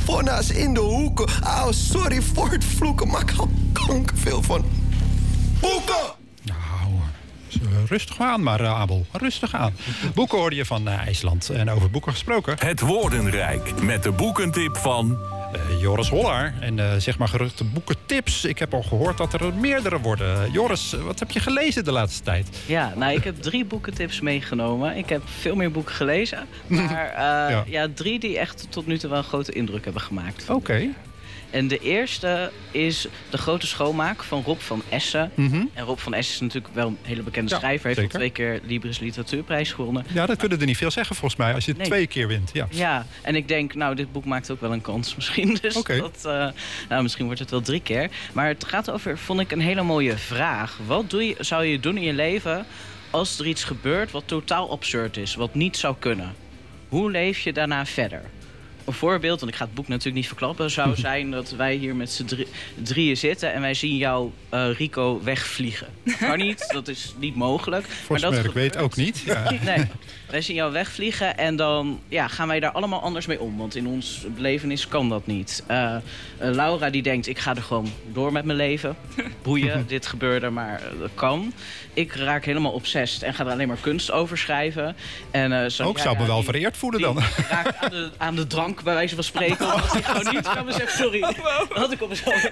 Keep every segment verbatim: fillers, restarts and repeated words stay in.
Iguanas in de hoeken. Oh, sorry voor het vloeken, maar ik hou kankerveel van boeken. Nou, rustig aan maar, Abel. Rustig aan. Boeken hoorde je van uh, IJsland. En over boeken gesproken. Het Woordenrijk met de boekentip van... Uh, Joris Hollaar. En uh, zeg maar geruchte boekentips. Ik heb al gehoord dat er meerdere worden. Joris, wat heb je gelezen de laatste tijd? Ja, nou, ik heb drie boekentips meegenomen. Ik heb veel meer boeken gelezen. Maar uh, ja. ja, drie die echt tot nu toe wel een grote indruk hebben gemaakt. Oké. Okay. En de eerste is De Grote Schoonmaak van Rob van Essen. Mm-hmm. En Rob van Essen is natuurlijk wel een hele bekende ja, schrijver. Hij heeft al twee keer Libris Literatuurprijs gewonnen. Ja, dat kunnen er niet veel zeggen volgens mij als je het nee. twee keer wint. Ja. ja, en ik denk, nou, dit boek maakt ook wel een kans misschien. Dus okay. dat, uh, nou, misschien wordt het wel drie keer. Maar het gaat over, vond ik, een hele mooie vraag. Wat doe je, zou je doen in je leven als er iets gebeurt wat totaal absurd is? Wat niet zou kunnen? Hoe leef je daarna verder? Een voorbeeld, want ik ga het boek natuurlijk niet verklappen, zou zijn dat wij hier met z'n drie, drieën zitten en wij zien jou, uh, Rico, wegvliegen. Kan niet, dat is niet mogelijk. Voor zover ik weet ook niet. Ja. Nee, wij zien jou wegvliegen en dan ja, gaan wij daar allemaal anders mee om. Want in ons belevenis kan dat niet. Uh, uh, Laura die denkt, ik ga er gewoon door met mijn leven. Boeien, dit gebeurde, maar uh, dat kan. Ik raak helemaal obsessed en ga er alleen maar kunst over schrijven. En, uh, zo, ook ja, zou ja, me wel die, vereerd voelen dan. Raak aan de, aan de drank, bij wijze van spreken. Oh. Als ik gewoon niet kan me zeggen, sorry. Dat had ik op mezelf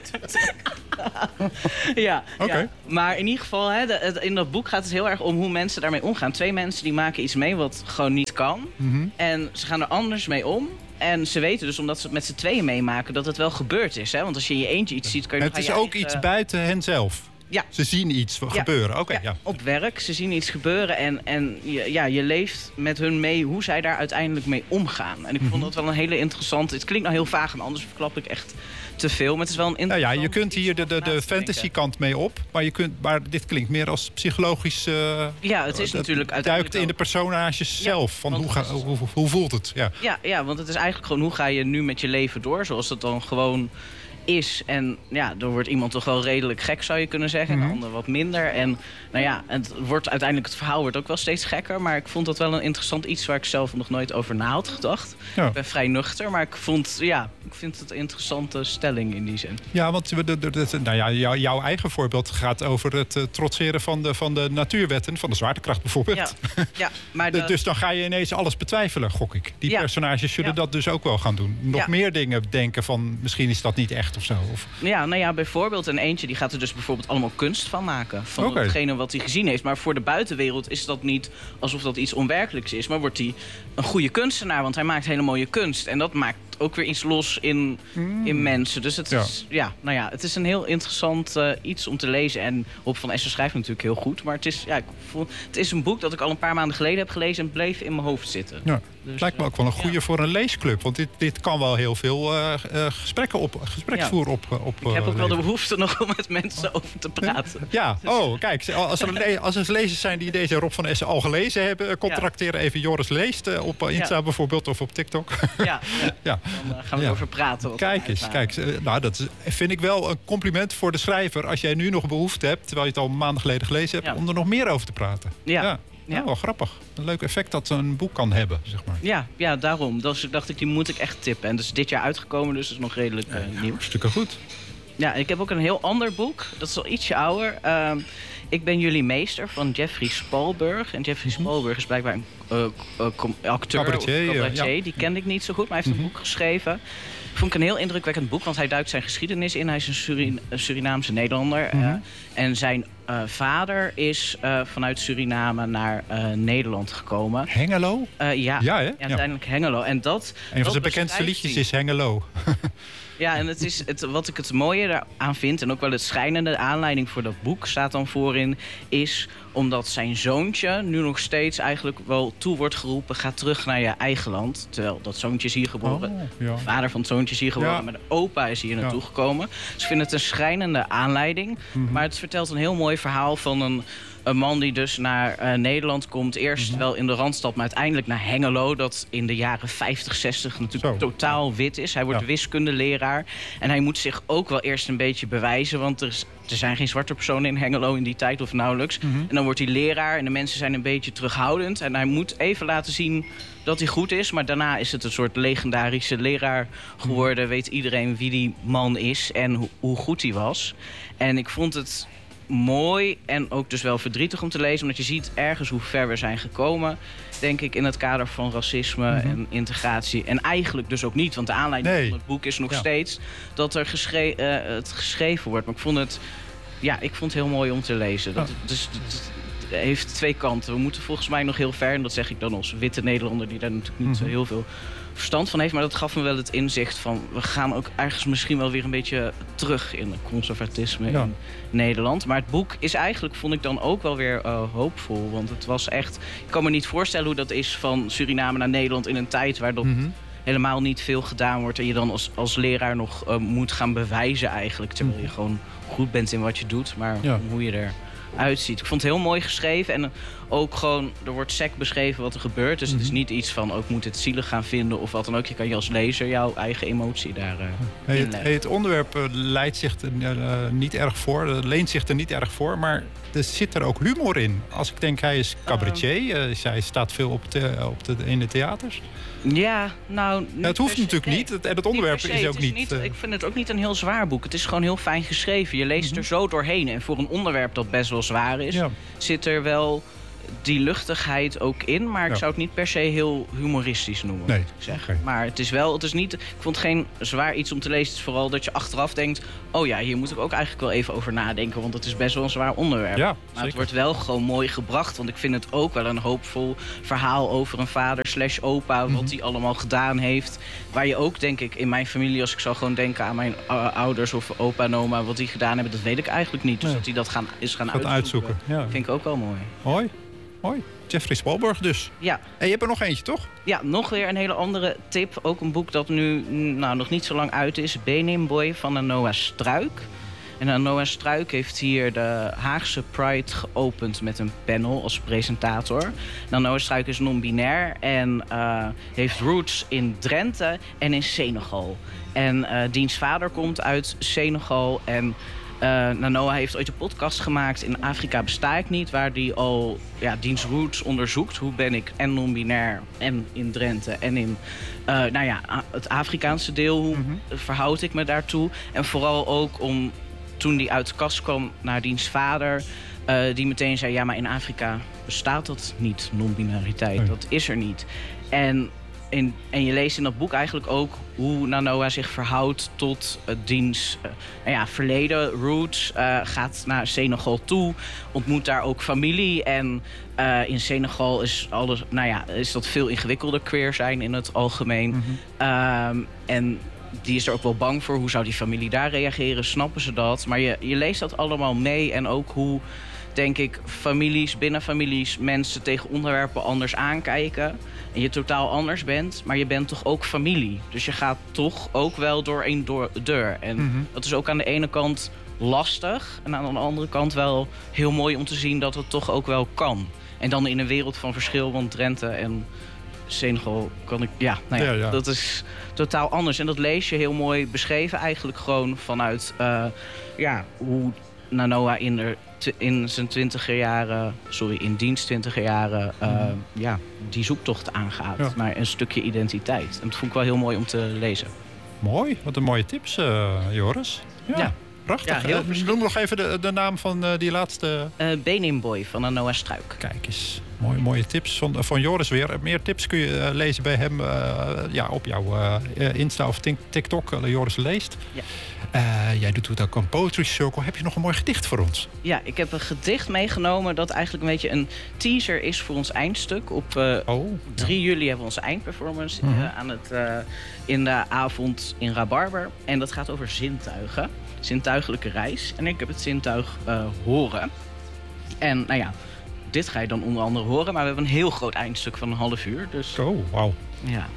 ja, okay. ja, maar in ieder geval, hè, de, de, in dat boek gaat het heel erg om hoe mensen daarmee omgaan. Twee mensen die maken iets mee wat gewoon niet kan. Mm-hmm. En ze gaan er anders mee om. En ze weten dus, omdat ze het met z'n tweeën meemaken, dat het wel gebeurd is. Hè? Want als je in je eentje iets ziet, kan je het is ook eigen... iets buiten hen zelf. Ja. Ze zien iets ja. gebeuren. Oké. Okay, ja. ja. Op werk, ze zien iets gebeuren en, en je, ja, je leeft met hun mee hoe zij daar uiteindelijk mee omgaan. En ik vond dat wel een hele interessante... Het klinkt nou heel vaag en anders verklap ik echt te veel, maar het is wel een interessant... Ja, ja, je kunt hier de, de, de fantasy kant mee op, maar, je kunt, maar dit klinkt meer als psychologisch... Uh, ja, het is uh, natuurlijk uiteindelijk... duikt in de personages ja, zelf. Van hoe, ga, is, hoe, hoe voelt het? Ja. Ja, ja, want het is eigenlijk gewoon hoe ga je nu met je leven door, zoals het dan gewoon... is. En ja, er wordt iemand toch wel redelijk gek, zou je kunnen zeggen. Mm-hmm. En de ander wat minder. En nou ja, het wordt uiteindelijk, het verhaal wordt ook wel steeds gekker. Maar ik vond dat wel een interessant iets waar ik zelf nog nooit over na had gedacht. Ja. Ik ben vrij nuchter, maar ik vond, ja, ik vind het een interessante stelling in die zin. Ja, want de, de, de, nou ja, jou, jouw eigen voorbeeld gaat over het uh, trotseren van de, van de natuurwetten, van de zwaartekracht bijvoorbeeld. Ja. Ja, maar de... Dus dan ga je ineens alles betwijfelen, gok ik. Die ja. personages zullen ja. dat dus ook wel gaan doen. Nog ja. meer dingen denken van, misschien is dat niet echt of zo. Of... Ja, nou ja, bijvoorbeeld een eentje die gaat er dus bijvoorbeeld allemaal kunst van maken. Van okay. hetgene wat hij gezien heeft. Maar voor de buitenwereld is dat niet alsof dat iets onwerkelijks is. Maar wordt hij een goede kunstenaar, want hij maakt hele mooie kunst. En dat maakt ook weer iets los in, mm. in mensen. Dus het, ja. Is, ja, nou ja, het is een heel interessant uh, iets om te lezen. En Rob van Essen schrijft natuurlijk heel goed. Maar het is, ja, ik voel, het is een boek dat ik al een paar maanden geleden heb gelezen en bleef in mijn hoofd zitten. Ja. Dus, het lijkt me ook wel een goede ja. voor een leesclub. Want dit, dit kan wel heel veel uh, uh, gesprekken op, gespreksvoer ja. op, op Ik heb ook uh, wel de behoefte nog om met mensen over te praten. Ja, dus. oh, kijk. Als er, le- als er lezers zijn die deze Rob van Essen al gelezen hebben, contracteren ja. even Joris Leest uh, op uh, Insta ja. bijvoorbeeld of op TikTok. Ja, ja. ja. dan uh, gaan we ja. over praten. Kijk eens, kijk. Uh, nou, dat is, vind ik wel een compliment voor de schrijver. Als jij nu nog behoefte hebt, terwijl je het al maanden geleden gelezen hebt, ja. om er nog meer over te praten. Ja. ja. Ja, wel grappig. Een leuk effect dat een boek kan hebben, zeg maar. Ja, ja daarom. Dus dacht ik, die moet ik echt tippen. En dat is dit jaar uitgekomen, dus dat is nog redelijk uh, ja, nieuw. Hartstikke goed. Ja, ik heb ook een heel ander boek. Dat is al ietsje ouder. Uh, ik ben jullie meester van Jeffrey Spalberg. En Jeffrey mm-hmm. Spalberg is blijkbaar een uh, uh, com- acteur cabaretier, of cabaretier. Ja. Die kende ik niet zo goed, maar hij heeft mm-hmm. een boek geschreven. Vond ik een heel indrukwekkend boek, want hij duikt zijn geschiedenis in. Hij is een, Surin- een Surinaamse Nederlander. Mm-hmm. Uh, en zijn uh, vader is uh, vanuit Suriname naar uh, Nederland gekomen. Hengelo? Uh, ja, ja, hè? ja, uiteindelijk ja. Hengelo. En dat, een van zijn bekendste liedjes die. is Hengelo. Ja, en het is het, wat ik het mooie daaraan vind, en ook wel het schijnende aanleiding voor dat boek staat dan voorin, is omdat zijn zoontje nu nog steeds eigenlijk wel toe wordt geroepen, ga terug naar je eigen land. Terwijl dat zoontje is hier geboren. Oh, ja. De vader van het zoontje is hier geboren, ja. maar de opa is hier naartoe ja. gekomen. Dus ik vind het een schrijnende aanleiding. Mm-hmm. Maar het vertelt een heel mooi mooi verhaal van een, een man die dus naar uh, Nederland komt. Eerst mm-hmm. wel in de Randstad, maar uiteindelijk naar Hengelo. Dat in de jaren vijftig, zestig natuurlijk Zo. totaal wit is. Hij wordt ja. wiskundeleraar. En hij moet zich ook wel eerst een beetje bewijzen. Want er, is, er zijn geen zwarte personen in Hengelo in die tijd of nauwelijks. Mm-hmm. En dan wordt hij leraar en de mensen zijn een beetje terughoudend. En hij moet even laten zien dat hij goed is. Maar daarna is het een soort legendarische leraar geworden. Mm-hmm. Weet iedereen wie die man is en ho- hoe goed hij was. En ik vond het mooi en ook dus wel verdrietig om te lezen. Omdat je ziet ergens hoe ver we zijn gekomen. Denk ik in het kader van racisme mm-hmm. en integratie. En eigenlijk dus ook niet. Want de aanleiding nee. van het boek is nog ja. steeds dat er geschre- uh, het geschreven wordt. Maar ik vond het, ja, ik vond het heel mooi om te lezen. Dat, ja. dus, het heeft twee kanten. We moeten volgens mij nog heel ver. En dat zeg ik dan als witte Nederlander die daar natuurlijk niet mm-hmm. zo heel veel verstand van heeft. Maar dat gaf me wel het inzicht van, we gaan ook ergens misschien wel weer een beetje terug in het conservatisme ja. in Nederland. Maar het boek is eigenlijk, vond ik dan ook wel weer uh, hoopvol. Want het was echt, ik kan me niet voorstellen hoe dat is van Suriname naar Nederland in een tijd waar dat mm-hmm. helemaal niet veel gedaan wordt. En je dan als, als leraar nog uh, moet gaan bewijzen eigenlijk. Terwijl je gewoon goed bent in wat je doet. Maar ja. hoe je er uitziet. Ik vond het heel mooi geschreven en ook gewoon, er wordt sec beschreven wat er gebeurt. Dus mm-hmm. het is niet iets van, ook moet het zielig gaan vinden of wat dan ook. Je kan je als lezer jouw eigen emotie daar uh, hey, het, hey, het onderwerp uh, leidt zich er uh, niet erg voor, uh, leent zich er niet erg voor, maar er zit er ook humor in. Als ik denk, hij is cabaretier, uh, hij staat veel op, te, op de, in de theaters. Ja, nou... Ja, het hoeft natuurlijk nee, niet. Het, en het onderwerp niet is ook is niet... niet uh... Ik vind het ook niet een heel zwaar boek. Het is gewoon heel fijn geschreven. Je leest mm-hmm. er zo doorheen. En voor een onderwerp dat best wel zwaar is, ja. zit er wel die luchtigheid ook in. Maar ik ja. zou het niet per se heel humoristisch noemen. Nee, zeg. Okay. Maar het is wel... Het is niet, ik vond het geen zwaar iets om te lezen. Het is vooral dat je achteraf denkt, oh ja, hier moet ik ook eigenlijk wel even over nadenken. Want het is best wel een zwaar onderwerp. Ja, maar zeker. Het wordt wel gewoon mooi gebracht. Want ik vind het ook wel een hoopvol verhaal over een vader slash opa. Mm-hmm. Wat hij allemaal gedaan heeft. Waar je ook, denk ik, in mijn familie, als ik zou gewoon denken aan mijn uh, ouders of opa en oma, wat die gedaan hebben, dat weet ik eigenlijk niet. Dus nee. dat hij dat gaan, is gaan uitzoeken. uitzoeken. Ja. Vind ik ook wel mooi. Mooi. Mooi. Jeffrey Spalberg dus. Ja. En je hebt er nog eentje, toch? Ja, nog weer een hele andere tip. Ook een boek dat nu nou, nog niet zo lang uit is. Benin Boy van Noah Struik. En Noah Struik heeft hier de Haagse Pride geopend met een panel als presentator. Nou, Noah Struik is non-binair en uh, heeft roots in Drenthe en in Senegal. En uh, diens vader komt uit Senegal en Uh, Noah heeft ooit een podcast gemaakt in Afrika besta ik niet, waar hij al ja, diens roots onderzoekt. Hoe ben ik en non-binair en in Drenthe en in uh, nou ja, het Afrikaanse deel, hoe mm-hmm. verhoud ik me daartoe. En vooral ook om, toen hij uit de kast kwam naar diens vader, uh, die meteen zei, ja, maar in Afrika bestaat dat niet, non-binariteit. Nee. Dat is er niet. En In, en je leest in dat boek eigenlijk ook hoe Noah zich verhoudt tot uh, diens uh, nou ja, verleden, roots. Uh, gaat naar Senegal toe, ontmoet daar ook familie. En uh, in Senegal is, alles, nou ja, is dat veel ingewikkelder queer zijn in het algemeen. Mm-hmm. Um, en die is er ook wel bang voor. Hoe zou die familie daar reageren? Snappen ze dat? Maar je, je leest dat allemaal mee en ook hoe, denk ik, families, binnen families, mensen tegen onderwerpen anders aankijken. En je totaal anders bent, maar je bent toch ook familie. Dus je gaat toch ook wel door één door deur. En mm-hmm. dat is ook aan de ene kant lastig. En aan de andere kant wel heel mooi om te zien dat het toch ook wel kan. En dan in een wereld van verschil, want Drenthe en Senegal kan ik... Ja, nou ja, ja, ja. dat is totaal anders. En dat lees je heel mooi beschreven eigenlijk gewoon vanuit uh, ja, hoe Noah in, er, in zijn twintiger jaren, sorry, in dienst twintiger jaren, uh, mm. ja, die zoektocht aangaat ja. naar een stukje identiteit. En dat vond ik wel heel mooi om te lezen. Mooi, wat een mooie tips, uh, Joris. Ja, ja. Prachtig. Ja, heel uh, noem nog even de, de naam van uh, die laatste... Uh, Benin Boy van Noah Struik. Kijk eens, mooi, mooie tips van, van Joris weer. Meer tips kun je uh, lezen bij hem uh, ja, op jouw uh, Insta of TikTok. Uh, Joris leest. Ja. Uh, jij doet ook een Poetry Circle. Heb je nog een mooi gedicht voor ons? Ja, ik heb een gedicht meegenomen dat eigenlijk een beetje een teaser is voor ons eindstuk. Op uh, oh, drie juli hebben we onze eindperformance uh-huh. uh, aan het, uh, in de avond in Rabarber. En dat gaat over zintuigen. Zintuigelijke reis. En ik heb het zintuig uh, horen. En nou ja, dit ga je dan onder andere horen. Maar we hebben een heel groot eindstuk van een half uur. Dus... Oh, wauw. Ja.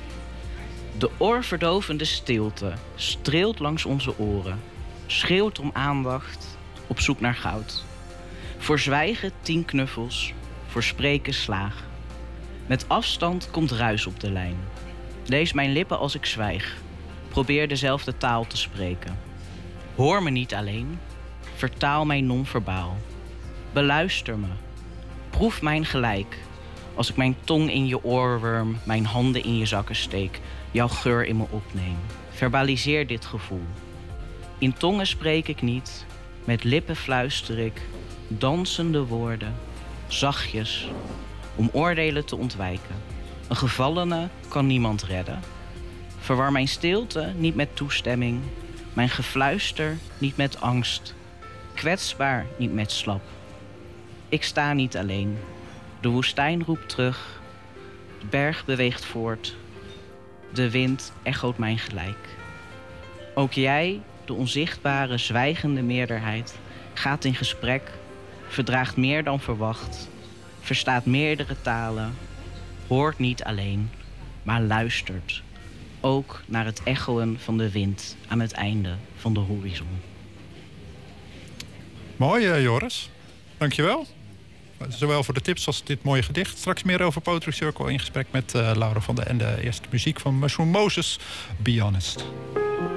De oorverdovende stilte streelt langs onze oren. Schreeuwt om aandacht, op zoek naar goud. Voor zwijgen tien knuffels, voor spreken slaag. Met afstand komt ruis op de lijn. Lees mijn lippen als ik zwijg. Probeer dezelfde taal te spreken. Hoor me niet alleen, vertaal mij non-verbaal. Beluister me, proef mijn gelijk. Als ik mijn tong in je oor wurm, mijn handen in je zakken steek, jouw geur in me opneem. Verbaliseer dit gevoel. In tongen spreek ik niet, met lippen fluister ik, dansende woorden, zachtjes, om oordelen te ontwijken. Een gevallene kan niemand redden. Verwar mijn stilte niet met toestemming, mijn gefluister niet met angst, kwetsbaar niet met slap. Ik sta niet alleen. De woestijn roept terug, de berg beweegt voort, de wind echoot mijn gelijk. Ook jij, de onzichtbare, zwijgende meerderheid, gaat in gesprek, verdraagt meer dan verwacht, verstaat meerdere talen, hoort niet alleen, maar luistert. Ook naar het echoen van de wind aan het einde van de horizon. Mooi, uh, Joris. Dankjewel. Zowel voor de tips als dit mooie gedicht. Straks meer over Poetry Circle in gesprek met uh, Laura van der Ende. Eerst muziek van Mushroom Moses, Be Honest.